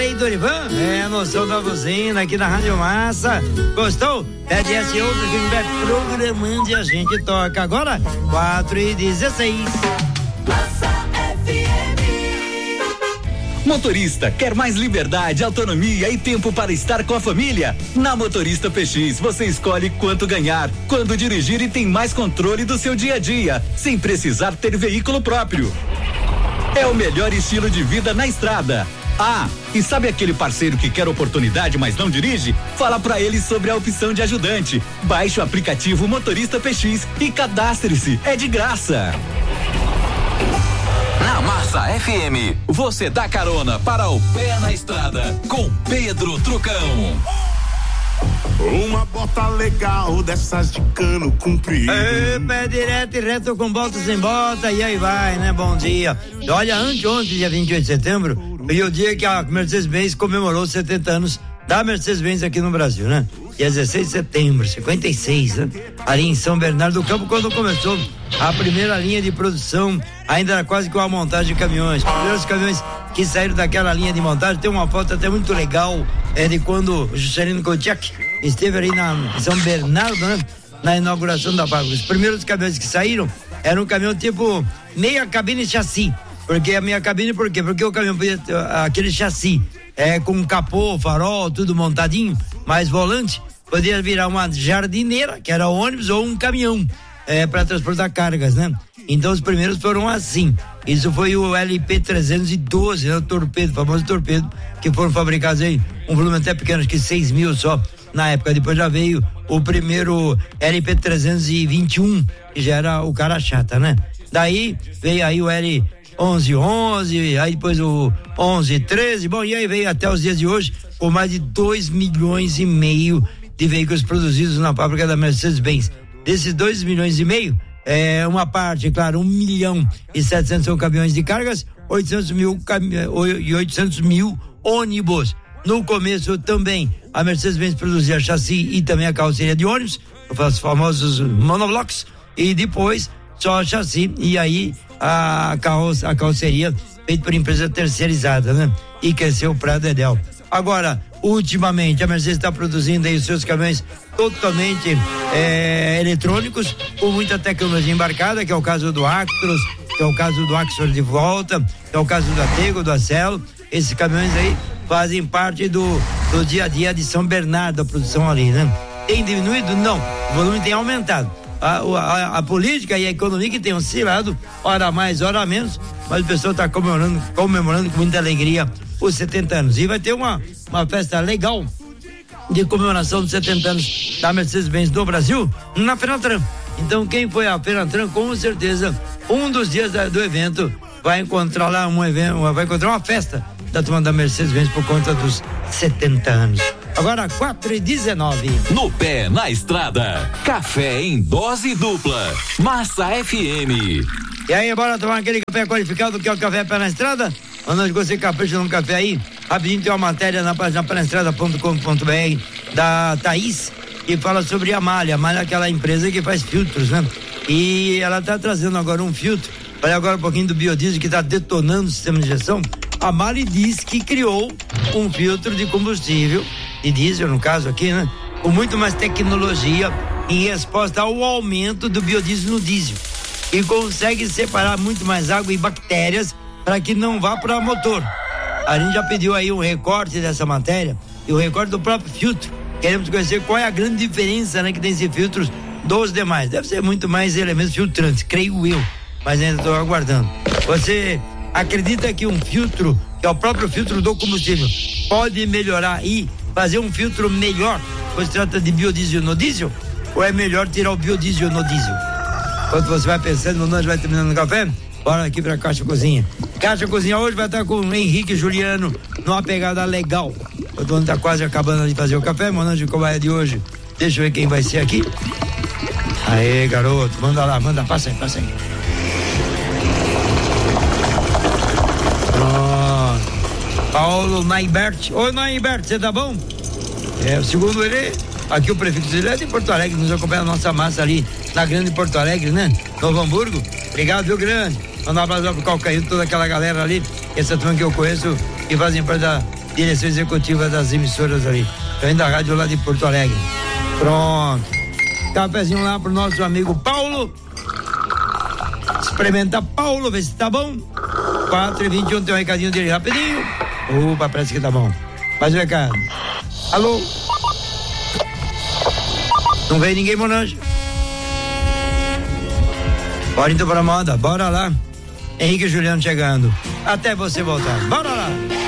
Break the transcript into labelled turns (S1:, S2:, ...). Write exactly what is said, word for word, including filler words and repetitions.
S1: Lei Dorivan, é a noção da buzina aqui na Rádio Massa. Gostou? Pede esse outro que estiver programando e a gente toca. Agora, quatro e dezesseis.
S2: Motorista, quer mais liberdade, autonomia e tempo para estar com a família? Na Motorista P X, você escolhe quanto ganhar, quando dirigir e tem mais controle do seu dia a dia, sem precisar ter veículo próprio. É o melhor estilo de vida na estrada. Ah, e sabe aquele parceiro que quer oportunidade, mas não dirige? Fala pra ele sobre a opção de ajudante. Baixe o aplicativo Motorista P X e cadastre-se. É de graça.
S3: Na Massa F M, você dá carona para o Pé na Estrada com Pedro Trucão.
S4: Uma bota legal dessas de cano comprido.
S1: É, pé direto e reto com bota sem bota e aí vai, né? Bom dia. Olha, anteontem, dia vinte e oito de setembro, foi o dia que a Mercedes-Benz comemorou setenta anos da Mercedes-Benz aqui no Brasil, né? Dia dezesseis de setembro, cinquenta e seis, né? Ali em São Bernardo do Campo, quando começou a primeira linha de produção, ainda era quase que uma montagem de caminhões. Os primeiros caminhões que saíram daquela linha de montagem, tem uma foto até muito legal, é de quando o Juscelino Kubitschek esteve ali na em São Bernardo, né? Na inauguração da fábrica. Os primeiros caminhões que saíram eram um caminhão tipo meia cabine e chassi. Porque a minha cabine, por quê? Porque o caminhão podia ter aquele chassi é, com capô, farol, tudo montadinho, mais volante, podia virar uma jardineira, que era ônibus, ou um caminhão é, para transportar cargas, né? Então os primeiros foram assim. Isso foi o L P trezentos e doze, né? O torpedo, o famoso torpedo, que foram fabricados aí, um volume até pequeno, acho que seis mil só na época. Depois já veio o primeiro L P trezentos e vinte e um, que já era o cara chata, né? Daí veio aí o L onze onze, aí depois o onze treze, bom, e aí veio até os dias de hoje com mais de dois milhões e meio de veículos produzidos na fábrica da Mercedes-Benz. Desses dois milhões e meio, é uma parte, claro, um milhão e setecentos são caminhões de cargas, oitocentos mil e oitocentos mil ônibus. No começo também a Mercedes-Benz produzia chassi e também a carroceria de ônibus, os famosos monoblocos, e depois só chassi, e aí a, carroça, a carroceria feita por empresa terceirizada, né? E cresceu pra dedéu. Agora, ultimamente, a Mercedes está produzindo aí os seus caminhões totalmente é, eletrônicos, com muita tecnologia embarcada, que é o caso do Actros, que é o caso do Axor de volta, que é o caso do Atego, do Acelo. Esses caminhões aí fazem parte do, do dia a dia de São Bernardo, a produção ali, né? Tem diminuído? Não. O volume tem aumentado. A, a, a política e a economia que tem oscilado, hora mais, hora menos, mas o pessoal está comemorando, comemorando com muita alegria os setenta anos. E vai ter uma, uma festa legal de comemoração dos setenta anos da Mercedes-Benz do Brasil na Fenatran. Então, quem foi à Fenatran, com certeza, um dos dias da, do evento vai encontrar lá um evento, vai encontrar uma festa da turma da Mercedes-Benz por conta dos setenta anos. Agora, quatro e dezenove.
S3: No Pé na Estrada, café em dose dupla. Massa F M.
S1: E aí, bora tomar aquele café qualificado que é o café Pé na Estrada? Onde você capricha num café aí? Rapidinho tem uma matéria na página pé na estrada ponto com ponto b r da Thaís, que fala sobre a Malha. A Malha é aquela empresa que faz filtros, né? E ela tá trazendo agora um filtro. Olha agora um pouquinho do biodiesel que tá detonando o sistema de injeção. A Malha diz que criou um filtro de combustível, de diesel no caso aqui, né? Com muito mais tecnologia em resposta ao aumento do biodiesel no diesel. E consegue separar muito mais água e bactérias para que não vá para motor. A gente já pediu aí um recorte dessa matéria e o recorte do próprio filtro. Queremos conhecer qual é a grande diferença, né, que tem esses filtros dos demais. Deve ser muito mais elementos filtrantes, creio eu, mas ainda estou aguardando. Você acredita que um filtro, que é o próprio filtro do combustível, pode melhorar e fazer um filtro melhor quando se trata de biodiesel no diesel? Ou é melhor tirar o biodiesel no diesel? Enquanto você vai pensando, nós vai terminando o café, bora aqui pra Caixa Cozinha. Caixa Cozinha hoje vai estar com o Henrique e Juliano numa pegada legal. O dono tá quase acabando de fazer o café, mandando de cobaia de hoje. Deixa eu ver quem vai ser aqui. Aê, garoto, manda lá, manda, passa aí, passa aí. Pronto. Paulo Naibert. Oi, Naibert, você tá bom? É, segundo ele, aqui o prefixo dele é de Porto Alegre, nos acompanha a nossa massa ali na Grande Porto Alegre, né? Novo Hamburgo. Obrigado, viu, Grande? Mandar um abraço pro Calcaído, toda aquela galera ali, essa turma que eu conheço, que fazem parte da, direção executiva das emissoras ali, também da rádio lá de Porto Alegre. Pronto. Cafezinho lá pro nosso amigo Paulo. Experimenta Paulo, vê se tá bom. quatro e vinte e um, tem um recadinho dele rapidinho. Opa, parece que tá bom. Mais um recado. Alô? Não veio ninguém, Monange? Bora então pra moda, bora lá. Henrique e Juliano chegando. Até você voltar. Bora lá.